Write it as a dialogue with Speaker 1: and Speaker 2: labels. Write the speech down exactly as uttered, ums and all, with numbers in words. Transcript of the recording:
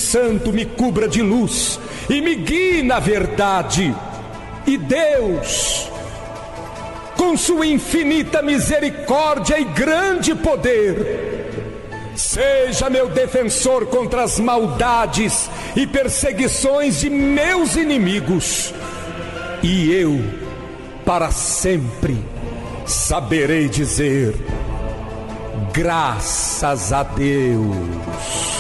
Speaker 1: Santo me cubra de luz e me guie na verdade. E Deus, com sua infinita misericórdia e grande poder, seja meu defensor contra as maldades e perseguições de meus inimigos, e eu, para sempre, saberei dizer: graças a Deus.